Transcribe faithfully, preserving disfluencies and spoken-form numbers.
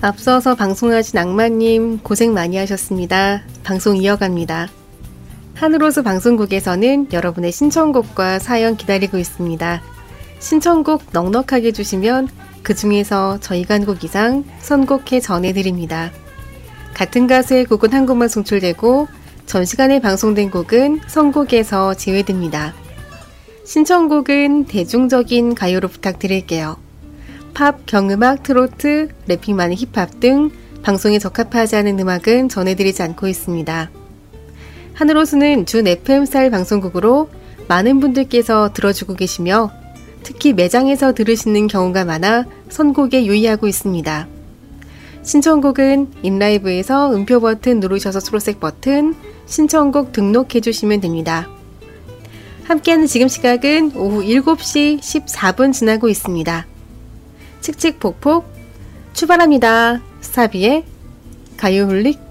앞서서 방송하신 악마님 고생 많이 하셨습니다. 방송 이어갑니다. 하늘호수 방송국에서는 여러분의 신청곡과 사연 기다리고 있습니다. 신청곡 넉넉하게 주시면 그 중에서 저희가 한 곡 이상 선곡해 전해드립니다. 같은 가수의 곡은 한 곡만 송출되고 전 시간에 방송된 곡은 선곡에서 제외됩니다. 신청곡은 대중적인 가요로 부탁드릴게요. 팝, 경음악, 트로트, 래핑 많은 힙합 등 방송에 적합하지 않은 음악은 전해드리지 않고 있습니다. 하늘호수는 준 에프엠 스타일 방송국으로 많은 분들께서 들어주고 계시며 특히 매장에서 들으시는 경우가 많아 선곡에 유의하고 있습니다. 신청곡은 인라이브에서 음표 버튼 누르셔서 초록색 버튼 신청곡 등록해 주시면 됩니다. 함께하는 지금 시각은 오후 일곱 시 십사 분 지나고 있습니다. 칙칙폭폭 출발합니다. 스타비의 가요홀릭.